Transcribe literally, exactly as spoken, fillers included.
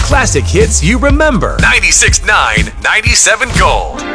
Classic hits you remember. ninety-six point nine, ninety-seven Gold.